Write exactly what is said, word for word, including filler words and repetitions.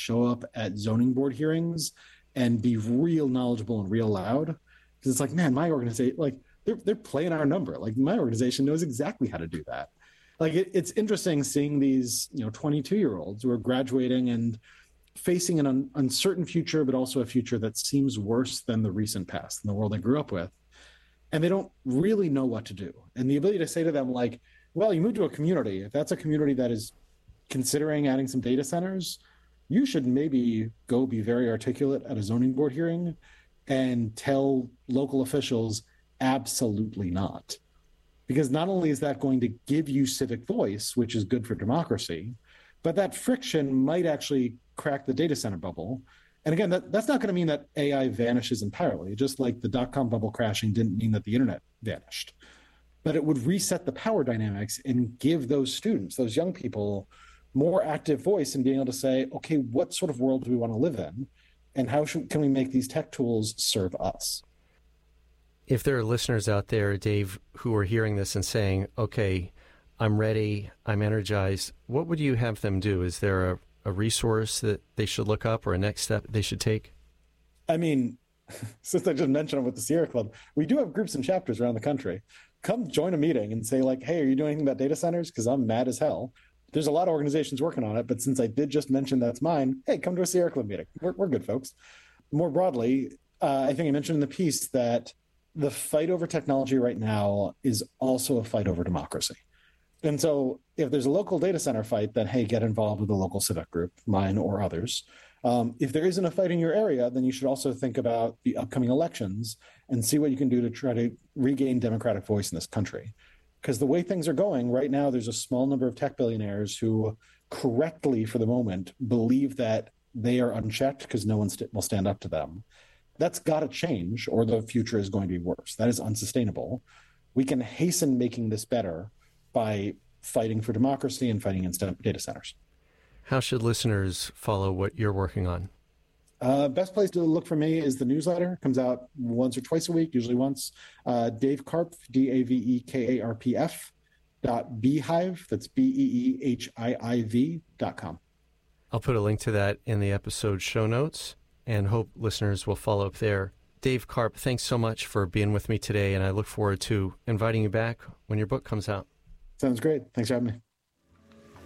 show up at zoning board hearings and be real knowledgeable and real loud. Because it's like, man, my organization, like they're, they're playing our number. Like my organization knows exactly how to do that. Like it, it's interesting seeing these, you know, twenty-two year olds who are graduating and facing an un- uncertain future, but also a future that seems worse than the recent past, than the world they grew up with. And they don't really know what to do. And the ability to say to them, like, well, you moved to a community. If that's a community that is considering adding some data centers, you should maybe go be very articulate at a zoning board hearing and tell local officials, absolutely not. Because not only is that going to give you civic voice, which is good for democracy, but that friction might actually crack the data center bubble. And again, that, that's not going to mean that A I vanishes entirely, just like the dot-com bubble crashing didn't mean that the internet vanished. But it would reset the power dynamics and give those students, those young people, more active voice in being able to say, okay, what sort of world do we want to live in? And how should, can we make these tech tools serve us? If there are listeners out there, Dave, who are hearing this and saying, okay, I'm ready, I'm energized, what would you have them do? Is there a, a resource that they should look up or a next step they should take? I mean, since I just mentioned it with the Sierra Club, we do have groups and chapters around the country. Come join a meeting and say like, hey, are you doing anything about data centers? Because I'm mad as hell. There's a lot of organizations working on it, but since I did just mention that's mine, hey, come to a Sierra Club meeting. We're, we're good, folks. More broadly, uh, I think I mentioned in the piece that the fight over technology right now is also a fight over democracy. And so if there's a local data center fight, then, hey, get involved with a local civic group, mine or others. Um, if there isn't a fight in your area, then you should also think about the upcoming elections and see what you can do to try to regain democratic voice in this country. Because the way things are going right now, there's a small number of tech billionaires who correctly, for the moment, believe that they are unchecked because no one st- will stand up to them. That's got to change or the future is going to be worse. That is unsustainable. We can hasten making this better by fighting for democracy and fighting against data centers. How should listeners follow what you're working on? Uh, best place to look for me is the newsletter. It comes out once or twice a week, usually once. Uh, Dave Karpf, D A V E K A R P F, dot beehive, that's B E E H I I V dot com. I'll put a link to that in the episode show notes and hope listeners will follow up there. Dave Karp, thanks so much for being with me today, and I look forward to inviting you back when your book comes out. Sounds great. Thanks for having me.